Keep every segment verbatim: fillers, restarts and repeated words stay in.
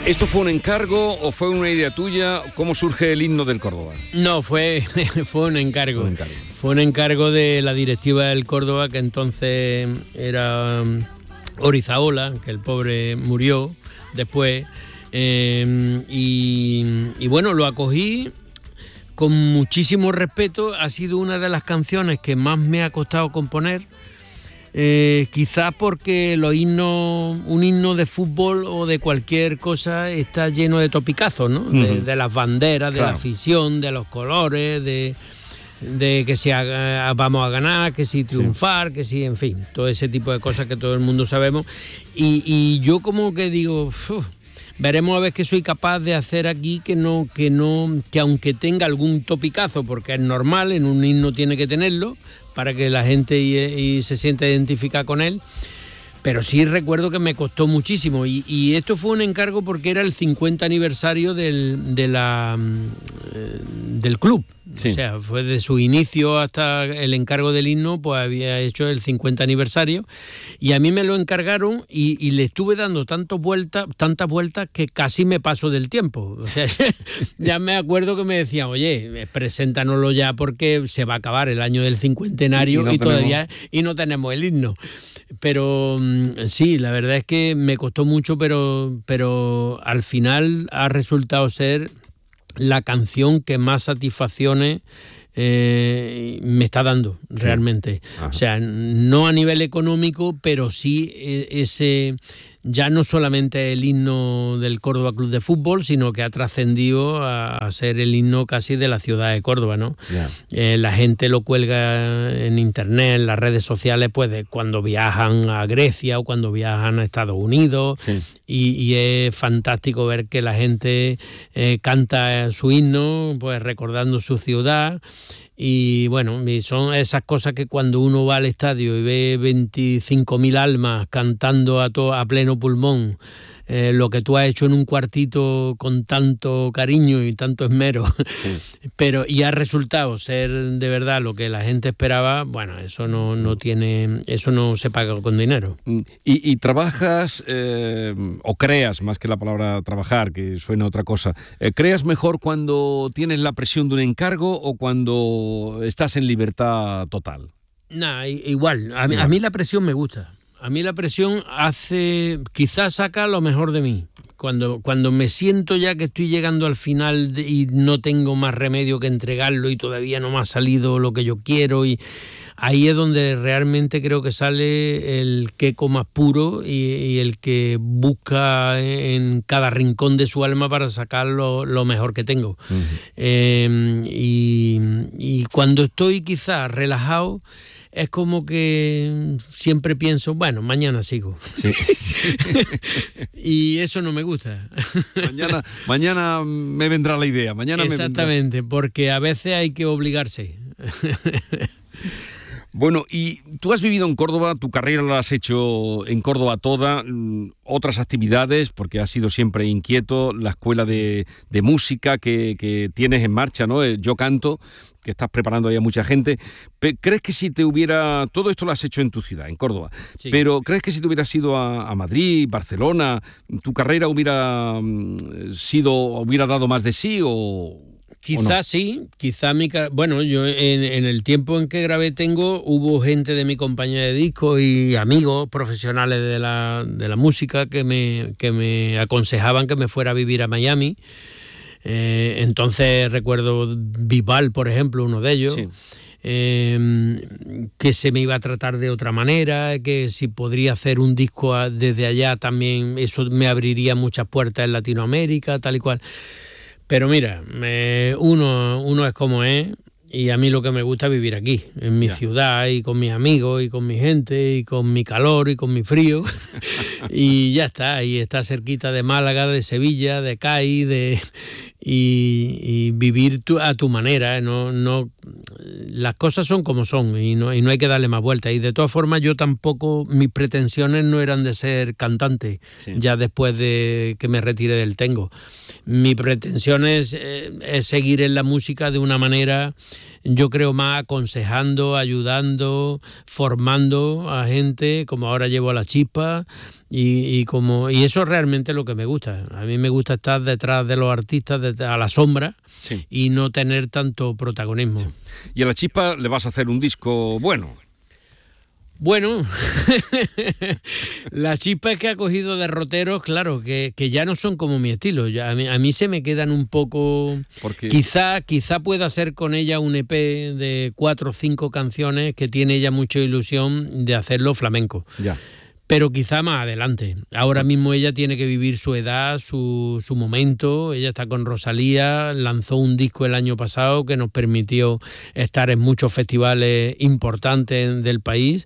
¿Esto fue un encargo o fue una idea tuya? ¿Cómo surge el himno del Córdoba? No, fue, fue un encargo. Un encargo. Fue un encargo de la directiva del Córdoba, que entonces era um, Orizaola, que el pobre murió después. Eh, y, y bueno, lo acogí con muchísimo respeto. Ha sido una de las canciones que más me ha costado componer. Eh, quizás porque los himnos, un himno de fútbol o de cualquier cosa está lleno de topicazos, ¿no? Uh-huh. de, de las banderas, de claro. la afición, de los colores, de, de que si haga, vamos a ganar, que si triunfar, sí. que si, en fin, todo ese tipo de cosas que todo el mundo sabemos. Y, y yo como que digo, uf, veremos a ver qué soy capaz de hacer aquí, que no, que no, que aunque tenga algún topicazo, porque es normal, en un himno tiene que tenerlo, para que la gente y, y se sienta identificada con él, pero sí recuerdo que me costó muchísimo, y, y esto fue un encargo porque era el cincuenta aniversario del, de la, del club. Sí. O sea, fue de su inicio hasta el encargo del himno, pues había hecho el cincuenta aniversario, y a mí me lo encargaron y, y le estuve dando tantas vueltas, tantas vueltas que casi me paso del tiempo. O sea, ya me acuerdo que me decían, oye, preséntanoslo ya porque se va a acabar el año del cincuentenario y, no y todavía y no tenemos el himno. Pero sí, la verdad es que me costó mucho, pero, pero al final ha resultado ser la canción que más satisfacciones eh, me está dando realmente. Sí. O sea, no a nivel económico, pero sí ese, ya no solamente el himno del Córdoba Club de Fútbol, sino que ha trascendido a, a ser el himno casi de la ciudad de Córdoba, ¿no? Yeah. Eh, la gente lo cuelga en internet, en las redes sociales, pues de cuando viajan a Grecia o cuando viajan a Estados Unidos, sí. y, y es fantástico ver que la gente eh, canta su himno, pues recordando su ciudad. Y bueno, son esas cosas que cuando uno va al estadio y ve veinticinco mil almas cantando a, to- a pleno pulmón eh, lo que tú has hecho en un cuartito con tanto cariño y tanto esmero, sí. pero y ha resultado ser de verdad lo que la gente esperaba, bueno, eso no, no tiene, eso no se paga con dinero. Y, y trabajas eh, o creas, más que la palabra trabajar, que suena otra cosa, eh, ¿creas mejor cuando tienes la presión de un encargo o cuando estás en libertad total? Nah, igual, a mí, a mí la presión me gusta. A mí la presión hace, quizás saca lo mejor de mí. Cuando, cuando me siento ya que estoy llegando al final de, y no tengo más remedio que entregarlo y todavía no me ha salido lo que yo quiero, y ahí es donde realmente creo que sale el queco más puro y, y el que busca en cada rincón de su alma para sacar lo, lo mejor que tengo. Uh-huh. Eh, y, y cuando estoy quizás relajado, es como que siempre pienso, bueno, mañana sigo. Sí, sí. Y eso no me gusta. Mañana, mañana me vendrá la idea. Mañana Exactamente, me vendrá. Porque a veces hay que obligarse. Bueno, y tú has vivido en Córdoba, tu carrera la has hecho en Córdoba toda, otras actividades, porque has sido siempre inquieto, la escuela de, de música que, que tienes en marcha, ¿no? Yo Canto, que estás preparando ahí a mucha gente. ¿Crees que si te hubiera... Todo esto lo has hecho en tu ciudad, en Córdoba, sí. pero ¿crees que si te hubieras ido a, a Madrid, Barcelona, tu carrera hubiera sido, hubiera dado más de sí o...? Quizás no? sí, quizás mi... Bueno, yo en, en el tiempo en que grabé Tengo, hubo gente de mi compañía de discos y amigos profesionales de la, de la música que me, que me aconsejaban que me fuera a vivir a Miami. Eh, entonces recuerdo Bisbal, por ejemplo, uno de ellos. Sí. Eh, que se me iba a tratar de otra manera, que si podría hacer un disco desde allá también, eso me abriría muchas puertas en Latinoamérica, tal y cual. Pero mira, me, uno, uno es como es, y a mí lo que me gusta es vivir aquí, en mi yeah. ciudad, y con mis amigos, y con mi gente, y con mi calor, y con mi frío, y ya está, y está cerquita de Málaga, de Sevilla, de Cádiz, de... Y, y vivir tu, a tu manera, ¿eh? no, no, las cosas son como son y no, y no hay que darle más vueltas. Y de todas formas yo tampoco, mis pretensiones no eran de ser cantante, sí. ya después de que me retiré del Tengo. Mi pretensión es, eh, es seguir en la música de una manera yo creo más aconsejando, ayudando, formando a gente, como ahora llevo a La Chispa, y, y como y eso es realmente lo que me gusta. A mí me gusta estar detrás de los artistas, de, a la sombra, sí, y no tener tanto protagonismo. Sí. Y a La Chispa le vas a hacer un disco bueno. Bueno, La Chispa es que ha cogido derroteros, claro, que, que ya no son como mi estilo. Ya, a, mí, a mí se me quedan un poco... Porque... Quizá, quizá pueda hacer con ella un E P de cuatro o cinco canciones que tiene ella mucha ilusión de hacerlo flamenco. Ya. Pero quizá más adelante. Ahora mismo ella tiene que vivir su edad, su, su momento. Ella está con Rosalía, lanzó un disco el año pasado que nos permitió estar en muchos festivales importantes del país.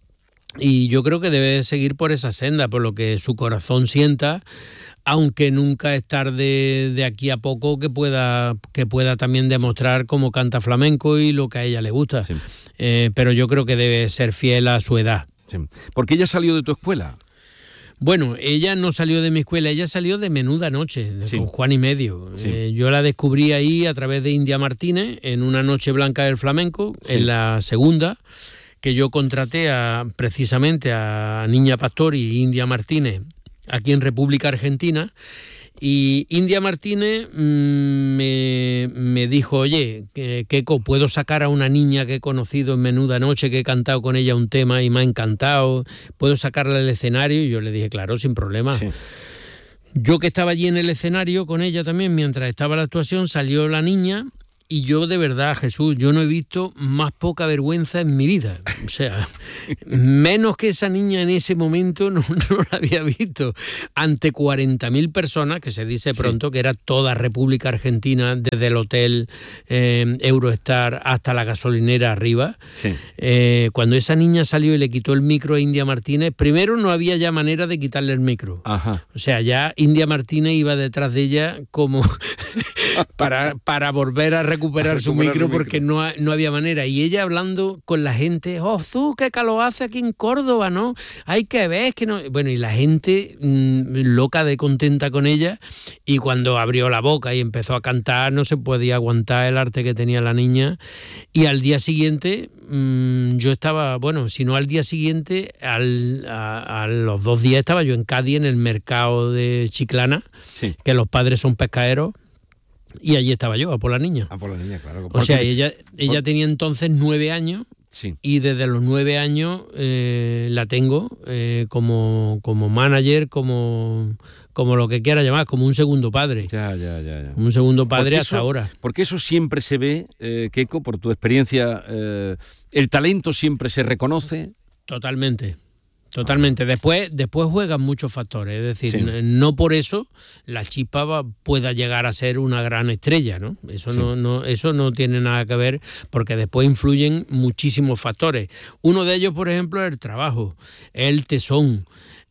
Y yo creo que debe seguir por esa senda, por lo que su corazón sienta, aunque nunca es tarde de aquí a poco que pueda, que pueda también demostrar cómo canta flamenco y lo que a ella le gusta. Sí. Eh, pero yo creo que debe ser fiel a su edad. Sí. ¿Por qué ella salió de tu escuela? Bueno, ella no salió de mi escuela, ella salió de Menuda Noche, sí, con Juan y Medio. Sí. Eh, yo la descubrí ahí a través de India Martínez, en una noche blanca del flamenco, sí, en la segunda, que yo contraté a, precisamente a Niña Pastori y India Martínez, aquí en República Argentina. Y India Martínez mmm, me, me dijo, oye, Keko, ¿puedo sacar a una niña que he conocido en Menuda Noche, que he cantado con ella un tema y me ha encantado? ¿Puedo sacarla al escenario? Y yo le dije, claro, sin problema. Sí. Yo que estaba allí en el escenario con ella también, mientras estaba la actuación, salió la niña. Y yo, de verdad, Jesús, yo no he visto más poca vergüenza en mi vida. O sea, menos que esa niña en ese momento no, no la había visto. Ante cuarenta mil personas, que se dice pronto, sí, que era toda República Argentina, desde el hotel eh, Eurostar hasta la gasolinera arriba. Sí. Eh, cuando esa niña salió y le quitó el micro a India Martínez, primero no había ya manera de quitarle el micro. Ajá. O sea, ya India Martínez iba detrás de ella como para, para volver a recuperar recuperar su micro, porque no, no había manera. Y ella hablando con la gente, oh, tú, qué calor hace aquí en Córdoba, ¿no? Hay que ver, que no... Bueno, y la gente mmm, loca de contenta con ella, y cuando abrió la boca y empezó a cantar, no se podía aguantar el arte que tenía la niña. Y al día siguiente, mmm, yo estaba, bueno, si no al día siguiente, al, a, a los dos días estaba yo en Cádiz, en el mercado de Chiclana, sí, que los padres son pescaderos. Y allí estaba yo, a por la niña. A por la niña, claro. O sea, ella, ella por... tenía entonces nueve años, sí, y desde los nueve años eh, la tengo eh, como, como manager, como, como lo que quiera llamar, como un segundo padre. Ya, ya, ya. ya. Un segundo padre hasta eso, ahora. Porque eso siempre se ve, eh, Keko, por tu experiencia, eh, el talento siempre se reconoce. Totalmente. Totalmente. Después, después juegan muchos factores, es decir, sí, no por eso La Chispa va, pueda llegar a ser una gran estrella, ¿no? Eso, sí, no, no, eso no tiene nada que ver, porque después influyen muchísimos factores. Uno de ellos, por ejemplo, es el trabajo, el tesón,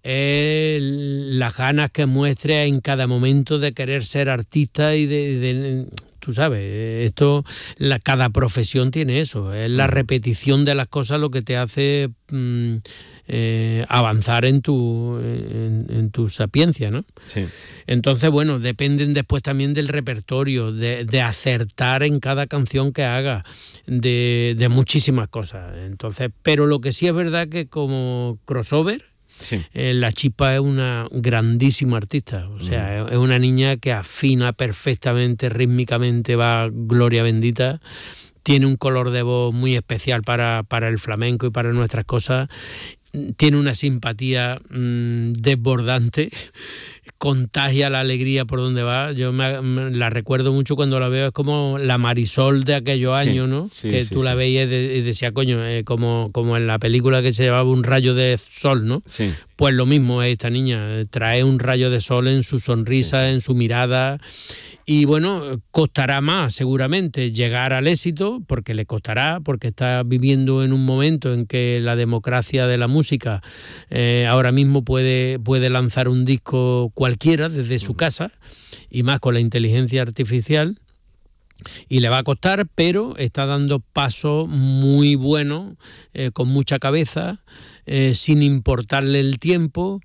el, las ganas que muestre en cada momento de querer ser artista y de... de tú sabes, esto, la, cada profesión tiene eso, es la repetición de las cosas lo que te hace mmm, eh, avanzar en tu, en, en tu sapiencia, ¿no? Sí. Entonces, bueno, dependen después también del repertorio, de, de acertar en cada canción que haga, de, de muchísimas cosas. Entonces, pero lo que sí es verdad que como crossover, sí, Eh, La Chispa es una grandísima artista, o sea, mm. es una niña que afina perfectamente, rítmicamente, va gloria bendita, tiene un color de voz muy especial para, para el flamenco y para nuestras cosas, tiene una simpatía mmm, desbordante, contagia la alegría por donde va. Yo me, me la recuerdo mucho cuando la veo, es como la Marisol de aquellos sí, años, ¿no? Sí, que sí, tú sí. la veías y, de, y decías, coño, eh, como, como en la película que se llevaba un rayo de sol, ¿no? Sí. Pues lo mismo es esta niña, trae un rayo de sol en su sonrisa, sí, en su mirada. Y bueno, costará más seguramente llegar al éxito, porque le costará, porque está viviendo en un momento en que la democracia de la música eh, ahora mismo puede, puede lanzar un disco cualquiera desde su casa, y más con la inteligencia artificial, y le va a costar, pero está dando pasos muy buenos, eh, con mucha cabeza, eh, sin importarle el tiempo.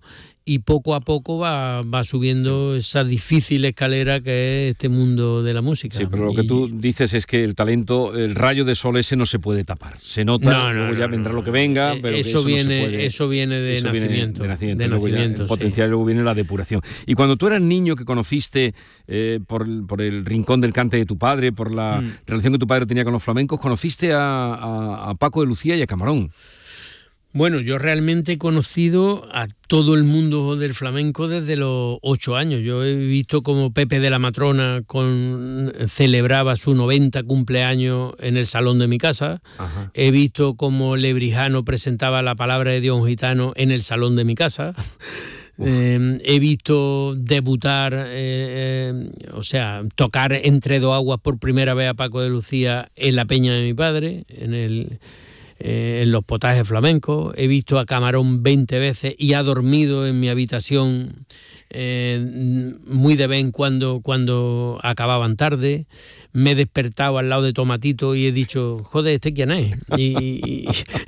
y poco a poco va, va subiendo esa difícil escalera que es este mundo de la música. Sí, pero lo y... que tú dices es que el talento, el rayo de sol ese no se puede tapar. Se nota, no, no, luego no, ya no, vendrá no, lo que venga, eh, pero eso, que eso, viene, no se puede, eso viene de eso nacimiento. Viene de nacimiento, de luego nacimiento, ya, sí. potencial, luego viene la depuración. Y cuando tú eras niño que conociste eh, por, por el rincón del cante de tu padre, por la mm. relación que tu padre tenía con los flamencos, conociste a, a, a Paco de Lucía y a Camarón. Bueno, yo realmente he conocido a todo el mundo del flamenco desde los ocho años. Yo he visto como Pepe de la Matrona con, celebraba su noventa cumpleaños en el salón de mi casa. Ajá. He visto como Lebrijano presentaba la palabra de Dios gitano en el salón de mi casa. Eh, he visto debutar, eh, eh, o sea, tocar Entre dos aguas por primera vez a Paco de Lucía en la peña de mi padre, en el... Eh, en los potajes flamencos. He visto a Camarón veinte veces y ha dormido en mi habitación eh, muy de vez en cuando cuando acababan tarde. Me he despertado al lado de Tomatito y he dicho, joder, ¿este quién es? Y, y,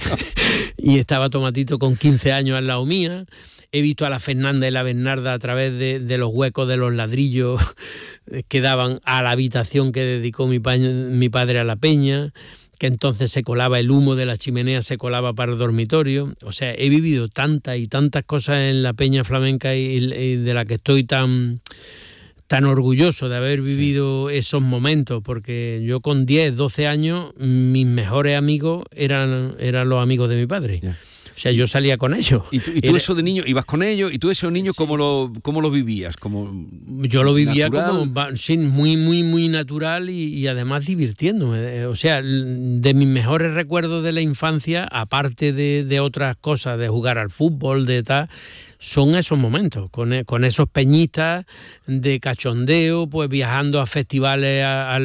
y estaba Tomatito con quince años al lado mía. He visto a la Fernanda y la Bernarda a través de, de los huecos de los ladrillos que daban a la habitación que dedicó mi, pa- mi padre a la peña, que entonces se colaba el humo de la chimenea, se colaba para el dormitorio. O sea, he vivido tantas y tantas cosas en la peña flamenca y, y de la que estoy tan, tan orgulloso de haber vivido sí. esos momentos, porque yo con diez, doce años, mis mejores amigos eran, eran los amigos de mi padre. Yeah. O sea, yo salía con ellos. ¿Y tú, y tú Era... eso de niño, ibas con ellos? ¿Y tú eso de niño sí. cómo, lo, cómo lo vivías? ¿Como yo lo vivía natural? como sí, muy, muy, muy natural y, y además divirtiéndome. O sea, de mis mejores recuerdos de la infancia, aparte de, de otras cosas, de jugar al fútbol, de tal, son esos momentos, con, con esos peñistas de cachondeo, pues viajando a festivales a, a